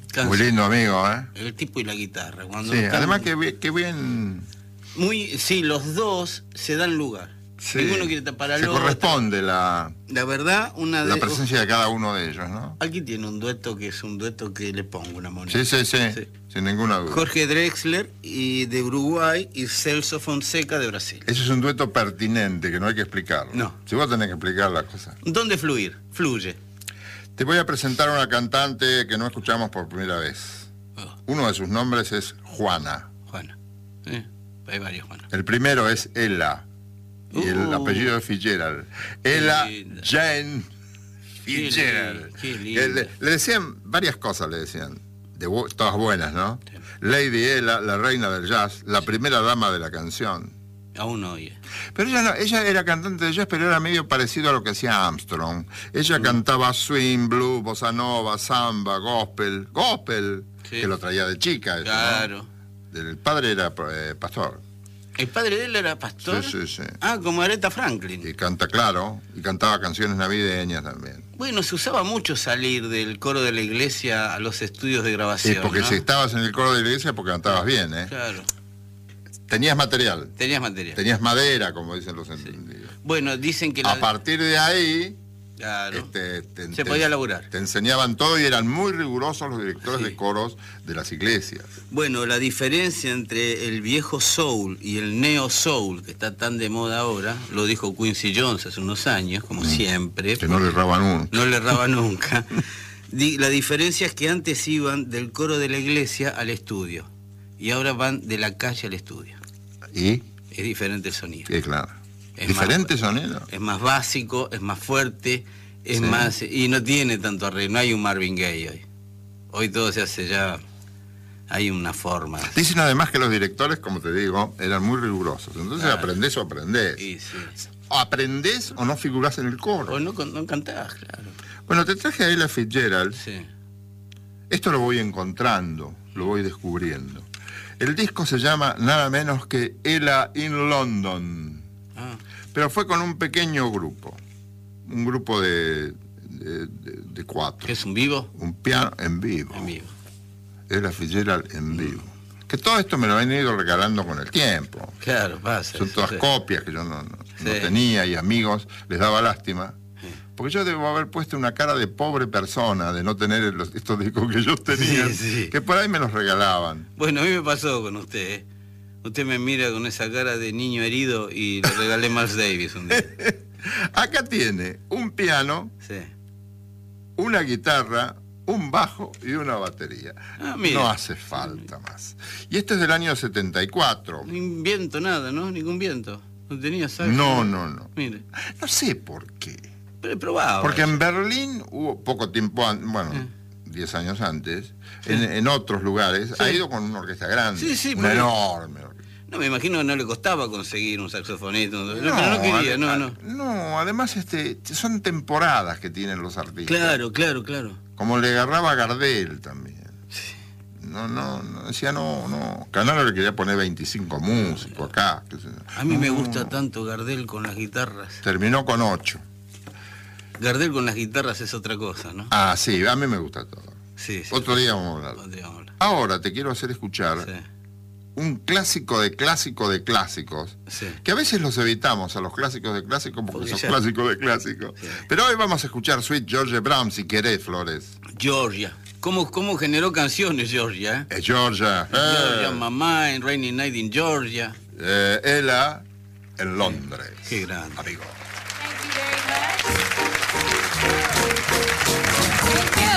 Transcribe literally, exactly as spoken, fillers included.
Canción. Muy lindo amigo, ¿eh? El tipo y la guitarra. Cuando Sí, están... además que, bi- que bien... Muy, sí, los dos se dan lugar. Sí, Ninguno quiere tapar al se otro. corresponde la, La verdad, una de... la presencia de cada uno de ellos, ¿no? Aquí tiene un dueto que es un dueto que le pongo una moneda. Sí, sí, sí, Sí. sin ninguna duda. Jorge Drexler y de Uruguay y Celso Fonseca de Brasil. Ese es un dueto pertinente, que no hay que explicarlo. No. Si vos tenés que explicar la cosa. ¿Dónde fluir? Fluye. Te voy a presentar a una cantante que no escuchamos por primera vez. Oh, Uno de sus nombres es Juana. Juana. Sí, hay varios Juanas. El primero es Ella. Y el Uh. apellido es Fitzgerald. Ella linda. Jane Qué Fitzgerald. li- qué linda. Eh, Le, le decían varias cosas, le decían. De bu- todas buenas, ¿no? Sí. Lady Ella, la reina del jazz, la primera dama de la canción. Aún no oye. Pero ella no, ella era cantante de jazz, pero era medio parecido a lo que hacía Armstrong. Ella cantaba swing, blues, bossa nova, samba, gospel. Gospel, Sí. que lo traía de chica. Eso, Claro. ¿no? El padre era eh, pastor. ¿El padre de él era pastor? Sí, sí, sí. Ah, como Aretha Franklin. Y canta claro, y cantaba canciones navideñas también. Bueno, se usaba mucho salir del coro de la iglesia a los estudios de Sí, grabación, porque ¿no? si estabas en el coro de la iglesia, porque cantabas bien, ¿eh? Claro, Tenías material, tenías material. tenías madera, como dicen los entendidos. Bueno, dicen que la... A partir de ahí, Claro. este, te, Se te- podía laburar. te enseñaban todo y eran muy rigurosos los directores Sí. de coros de las iglesias. Bueno, la diferencia entre el viejo soul y el neo soul, que está tan de moda ahora, lo dijo Quincy Jones hace unos años, como siempre. Que no le erraban uno. No le erraba nunca. Di- La diferencia es que antes iban del coro de la iglesia al estudio y ahora van de la calle al estudio. ¿Y? Es diferente el sonido. Sí, claro. Es Diferente más- sonido. Es más básico, es más fuerte, es Sí. más... Y no tiene tanto arreglo, no hay un Marvin Gaye hoy. Hoy todo se hace ya... Hay una forma. Dicen además que los directores, como te digo, eran muy rigurosos. Entonces Claro. aprendés o aprendés. Y sí. O aprendés o no figurás en el coro. O no, con- no cantás, claro. Bueno, te traje a Ella Fitzgerald. Sí. Esto lo voy encontrando, lo voy descubriendo. El disco se llama nada menos que Ella in London. Ah, Pero fue con un pequeño grupo. Un grupo de, de, de- de cuatro. ¿qué es un vivo? Un piano en vivo. En vivo. Ella Fitzgerald en vivo. Que todo esto me lo han ido regalando con el tiempo. Claro, pasa. Son eso, todas sí. copias que yo no, no- no Sí. tenía y amigos les daba lástima. Sí. Porque yo debo haber puesto una cara de pobre persona de no tener los- estos discos que ellos tenían, Sí, sí. que por ahí me los regalaban. Bueno, a mí me pasó con usted, ¿eh? Usted me mira con esa cara de niño herido y le regalé Miles Davis un día. Acá tiene un piano, Sí. una guitarra, un bajo y una batería. Ah, mire. No hace falta más. Y esto es del año setenta y cuatro. Ni viento, nada, ¿no? Ningún viento. No tenía saxo. No, no, no. Mire, No sé por qué. pero he probado. Porque eso. en Berlín hubo poco tiempo, an- bueno, Eh. diez años antes, en, en otros lugares, ha ido con una orquesta grande, Sí, sí, una porque- enorme orquesta. No, me imagino que no le costaba conseguir un saxofonista. No, pero no quería, ade- no, no. No, además este, son temporadas que tienen los artistas. Claro, claro, claro. Como le agarraba a Gardel también. No, no, no, decía no, no. Canaro le quería poner veinticinco músicos acá. qué sé yo. A mí me No, gusta tanto Gardel con las guitarras. Terminó con ocho. Gardel con las guitarras es otra cosa, ¿no? Ah, sí, a mí me gusta todo. Sí, sí. Otro día vamos a hablar. Otro día vamos a hablar. Ahora te quiero hacer escuchar Sí, un clásico de clásico de clásicos, sí. que a veces los evitamos a los clásicos de clásicos porque Porque son ya- clásicos de clásicos. Sí. Pero hoy vamos a escuchar Sweet George Brown, si querés, Flores. Georgia. ¿Cómo, cómo generó canciones Georgia? Eh? Es Georgia. Georgia, Eh, Mamá, en Rainy Night in Georgia. eh, Ella en Londres. Qué grande. Amigo. Thank you very much. Thank you.